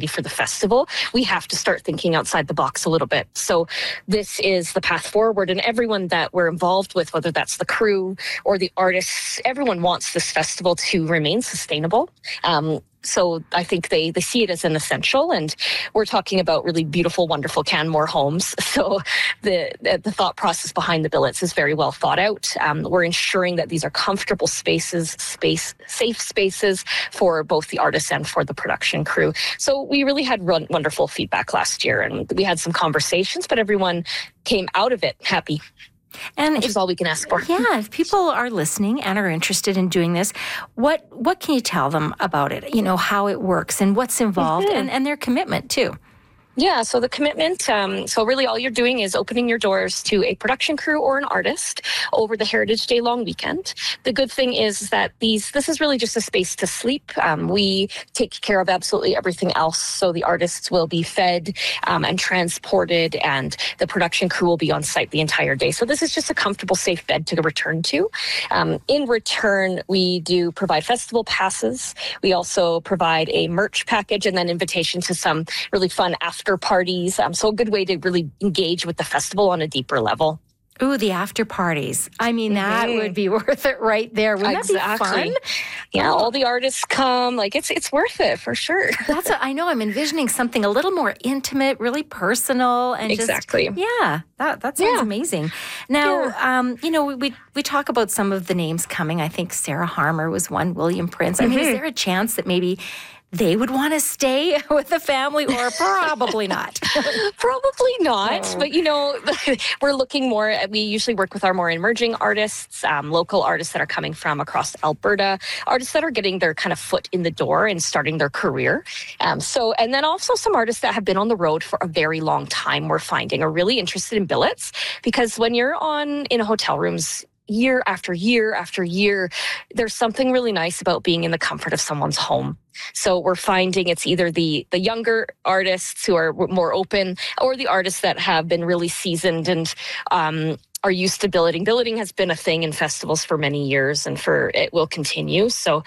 for the festival, we have to start thinking outside the box a little bit. So this is the path forward, and everyone that we're involved with, whether that's the crew or the artists, everyone wants this festival to remain sustainable. So I think they see it as an essential, and we're talking about really beautiful, wonderful Canmore homes. So the thought process behind the billets is very well thought out. We're ensuring that these are comfortable spaces, safe spaces for both the artists and for the production crew. So we really had wonderful feedback last year, and we had some conversations, but everyone came out of it happy. And which is all we can ask for. Yeah, if people are listening and are interested in doing this, what can you tell them about it? You know, how it works and what's involved, and their commitment too. Yeah, so the commitment, so really all you're doing is opening your doors to a production crew or an artist over the Heritage Day long weekend. The good thing is that this is really just a space to sleep. We take care of absolutely everything else. So the artists will be fed and transported, and the production crew will be on site the entire day. So this is just a comfortable, safe bed to return to. In return, we do provide festival passes. We also provide a merch package and then invitation to some really fun after parties. So a good way to really engage with the festival on a deeper level. Ooh, the after parties. I mean, that would be worth it right there. Wouldn't that be fun? Yeah, all the artists come. Like, it's worth it for sure. I know. I'm envisioning something a little more intimate, really personal, and exactly. That sounds amazing. Now, you know, we talk about some of the names coming. I think Sarah Harmer was one, William Prince. I mean, is there a chance that maybe they would want to stay with the family, or probably not? Probably not. But, you know, we're looking more, we usually work with our more emerging artists, local artists that are coming from across Alberta, artists that are getting their kind of foot in the door and starting their career. And then also some artists that have been on the road for a very long time, we're finding are really interested in billets, because when you're in hotel rooms year after year after year, there's something really nice about being in the comfort of someone's home. So we're finding it's either the younger artists who are more open, or the artists that have been really seasoned and are used to billeting. Billeting has been a thing in festivals for many years, and it will continue. So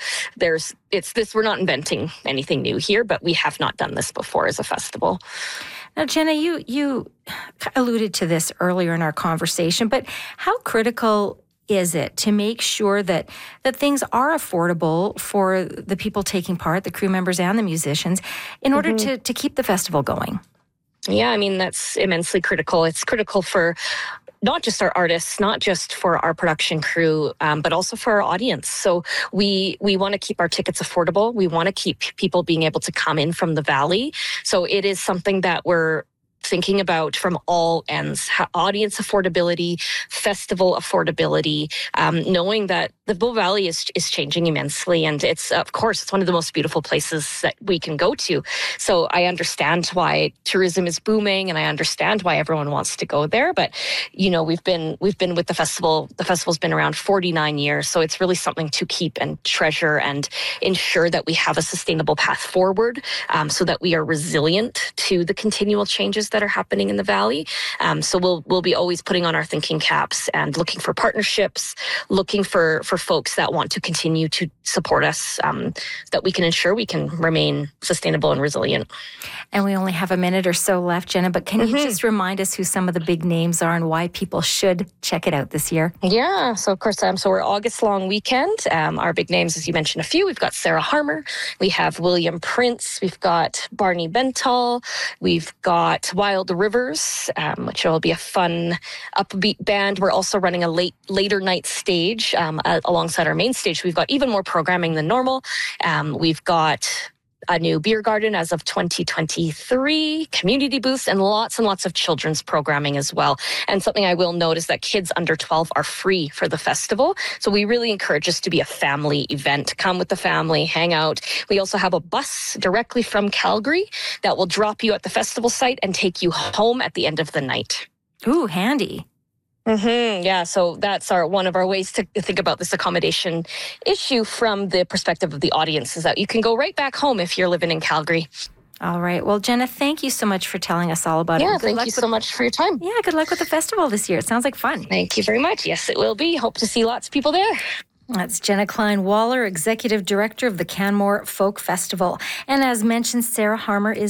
we're not inventing anything new here, but we have not done this before as a festival. Now, Jenna, you alluded to this earlier in our conversation, but how critical is it to make sure that things are affordable for the people taking part, the crew members and the musicians, in order to keep the festival going? Yeah, I mean, that's immensely critical. It's critical for not just our artists, not just for our production crew, but also for our audience. So we want to keep our tickets affordable. We want to keep people being able to come in from the Valley. So it is something that we're thinking about from all ends: audience affordability, festival affordability, knowing that the Bow Valley is changing immensely, and it's one of the most beautiful places that we can go to. So I understand why tourism is booming, and I understand why everyone wants to go there. But you know, we've been with the festival. The festival's been around 49 years, so it's really something to keep and treasure and ensure that we have a sustainable path forward, so that we are resilient to the continual changes that are happening in the Valley. So we'll be always putting on our thinking caps and looking for partnerships, looking for folks that want to continue to support us, that we can ensure we can remain sustainable and resilient. And we only have a minute or so left, Jenna, but can you just remind us who some of the big names are and why people should check it out this year? Yeah, so of course, so we're August long weekend. Our big names, as you mentioned a few, we've got Sarah Harmer, we have William Prince, we've got Barney Bentall, we've got Wild Rivers, which will be a fun upbeat band. We're also running a later night stage alongside our main stage. We've got even more programming than normal. We've got a new beer garden as of 2023, community booths, and lots of children's programming as well. And something I will note is that kids under 12 are free for the festival. So we really encourage this to be a family event. Come with the family, hang out. We also have a bus directly from Calgary that will drop you at the festival site and take you home at the end of the night. Ooh, handy. Yeah, so that's one of our ways to think about this accommodation issue from the perspective of the audience, is that you can go right back home if you're living in Calgary. All right. Well, Jenna, thank you so much for telling us all about it. Yeah, thank you so much for your time. Yeah, good luck with the festival this year. It sounds like fun. Thank you very much. Yes, it will be. Hope to see lots of people there. That's Jenna Klein Waller, Executive Director of the Canmore Folk Festival. And as mentioned, Sarah Harmer is